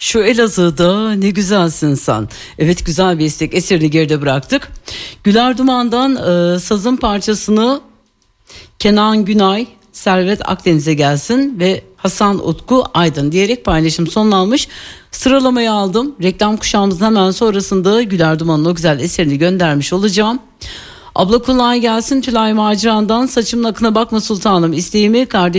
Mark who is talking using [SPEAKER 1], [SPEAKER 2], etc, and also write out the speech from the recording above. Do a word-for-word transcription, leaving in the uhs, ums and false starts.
[SPEAKER 1] Şu Elazığ'da ne güzelsin sen. Evet, güzel bir istek, eserini geride bıraktık. Güler Duman'dan e, sazın parçasını Kenan Günay, Servet Akdeniz'e gelsin ve Hasan Utku Aydın diyerek paylaşım sonlanmış. Sıralamayı aldım. Reklam kuşağımızın hemen sonrasında Güler Duman'ın o güzel eserini göndermiş olacağım. Abla kolay gelsin. Tülay Maciran'dan saçımın akına bakma sultanım. İsteğimi kardeşim